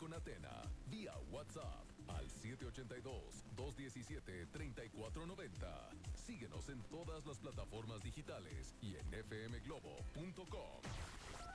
con Atena vía WhatsApp al 782-217-3490. Síguenos en todas las plataformas digitales y en fmglobo.com.